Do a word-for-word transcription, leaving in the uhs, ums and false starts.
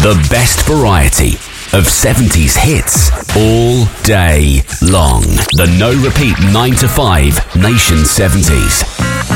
The best variety of seventies hits all day long. The No Repeat nine to five Nation seventies.